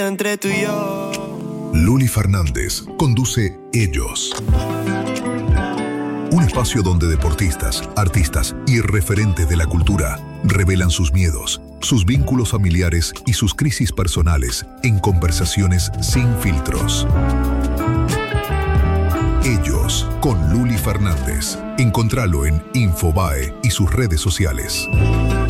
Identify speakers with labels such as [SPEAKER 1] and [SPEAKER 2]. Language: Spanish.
[SPEAKER 1] entre tú y yo.
[SPEAKER 2] Luli Fernández conduce Ellos. Un espacio donde deportistas, artistas y referentes de la cultura revelan sus miedos, sus vínculos familiares y sus crisis personales en conversaciones sin filtros. Ellos con Luli Fernández. Encontralo en Infobae y sus redes sociales.